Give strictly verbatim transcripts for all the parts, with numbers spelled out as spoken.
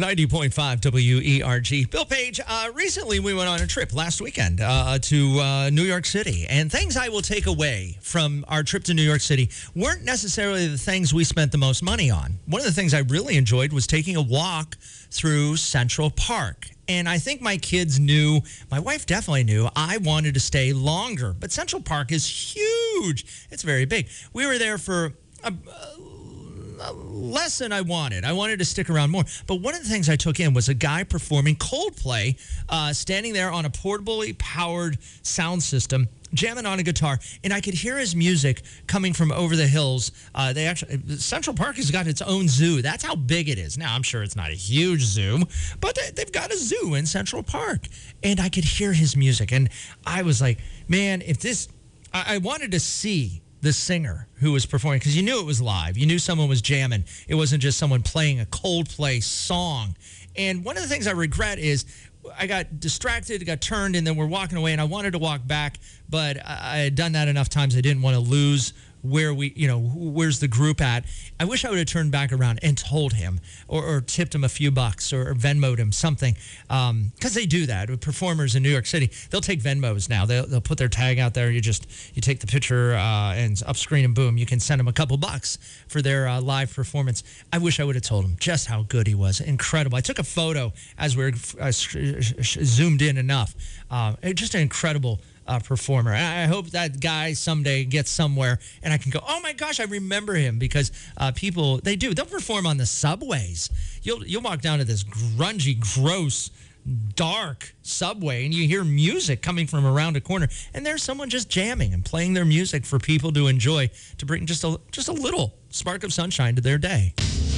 ninety point five W E R G. Bill Page, uh, recently we went on a trip last weekend uh, to uh, New York City. And things I will take away from our trip to New York City weren't necessarily the things we spent the most money on. One of the things I really enjoyed was taking a walk through Central Park. And I think my kids knew, my wife definitely knew, I wanted to stay longer. But Central Park is huge. It's very big. We were there for a, a less than I wanted. I wanted to stick around more. But one of the things I took in was a guy performing Coldplay, uh, standing there on a portably powered sound system, jamming on a guitar, and I could hear his music coming from over the hills. Uh, they actually, Central Park has got its own zoo. That's how big it is. Now, I'm sure it's not a huge zoo, but they, they've got a zoo in Central Park, and I could hear his music, and I was like, man, if this, I, I wanted to see the singer who was performing, because you knew it was live. You knew someone was jamming. It wasn't just someone playing a Coldplay song. And one of the things I regret is I got distracted, got turned, and then we're walking away, and I wanted to walk back, but I had done that enough times I didn't want to lose where we, you know, where's the group at. I wish I would have turned back around and told him or, or tipped him a few bucks or, or Venmoed him something, because um, they do that with performers in New York City. They'll take Venmos now. They'll, they'll put their tag out there. You just, you take the picture uh, and up screen and boom, you can send them a couple bucks for their uh, live performance. I wish I would have told him just how good he was. Incredible. I took a photo as we were uh, sh- sh- zoomed in enough. Uh, just an incredible Uh, performer. And I hope that guy someday gets somewhere and I can go, oh my gosh, I remember him, because uh, people, they do. They'll perform on the subways. You'll you'll walk down to this grungy, gross, dark subway and you hear music coming from around a corner, and there's someone just jamming and playing their music for people to enjoy, to bring just a just a little spark of sunshine to their day.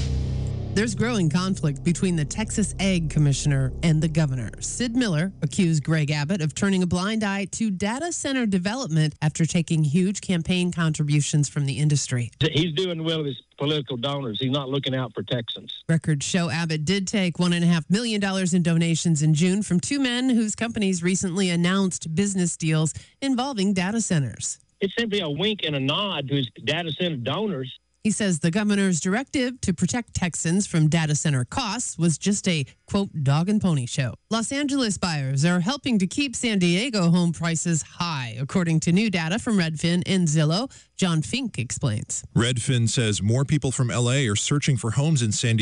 There's growing conflict between the Texas Ag Commissioner and the governor. Sid Miller accused Greg Abbott of turning a blind eye to data center development after taking huge campaign contributions from the industry. He's doing well with his political donors. He's not looking out for Texans. Records show Abbott did take one point five million dollars in donations in June from two men whose companies recently announced business deals involving data centers. It's simply a wink and a nod to his data center donors. He says the governor's directive to protect Texans from data center costs was just a, quote, dog and pony show. Los Angeles buyers are helping to keep San Diego home prices high, according to new data from Redfin and Zillow. John Fink explains. Redfin says more people from L A are searching for homes in San Diego